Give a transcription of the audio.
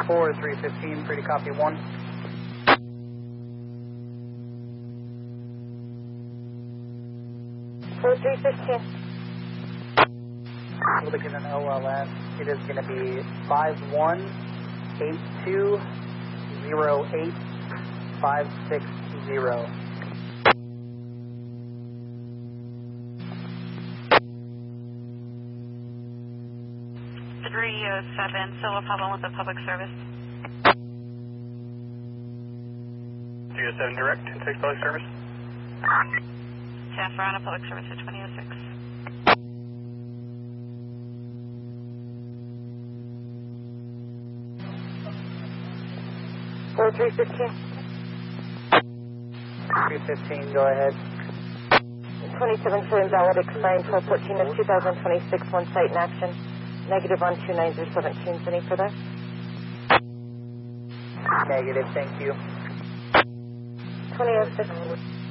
4315, free to copy 1. 4315. We'll look at an OLS. It is going to be 518208560. 307, still a problem with the public service. 307 direct, 10-6 public service. San Fernando Public Service at 2006. Four 315. 315, go ahead. 27 showing valid expiring 12/14 of 2026. One site in action. Negative on 29017. Any further? Negative, thank you. 2006.